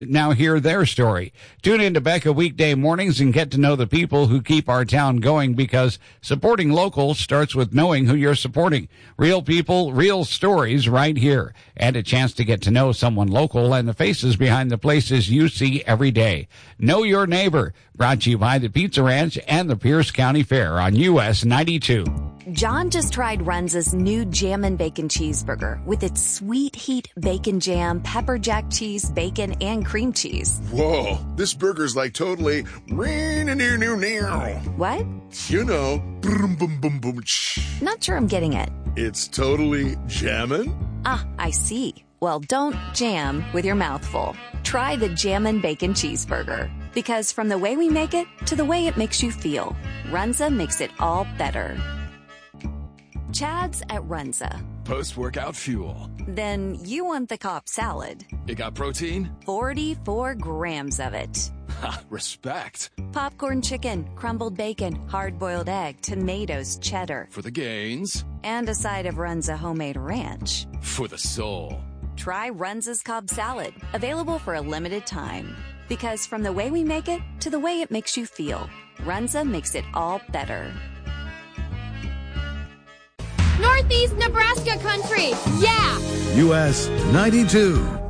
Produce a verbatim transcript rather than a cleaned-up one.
Now hear their story. Tune in to Becca weekday mornings and get to know the people who keep our town going, because supporting local starts with knowing who you're supporting. Real people, real stories right here. And a chance to get to know someone local and the faces behind the places you see every day. Know Your Neighbor, brought to you by the Pizza Ranch and the Pierce County Fair on U S ninety-two. John just tried Runza's new Jammin' Bacon Cheeseburger with its sweet heat bacon jam, pepper jack cheese, bacon, and cream cheese. Whoa, this burger's like totally... What? You know, boom, boom, boom, boom. Not sure I'm getting it. It's totally jammin'? Ah, I see. Well, don't jam with your mouth full. Try the Jammin' Bacon Cheeseburger. Because from the way we make it to the way it makes you feel, Runza makes it all better. Chad's at Runza. Post-workout fuel. Then you want the Cobb salad. It got protein? forty-four grams of it. Ha, respect. Popcorn chicken, crumbled bacon, hard-boiled egg, tomatoes, cheddar. For the gains. And a side of Runza homemade ranch. For the soul. Try Runza's Cobb salad. Available for a limited time. Because from the way we make it to the way it makes you feel, Runza makes it all better. Northeast Nebraska country, yeah! U S ninety-two.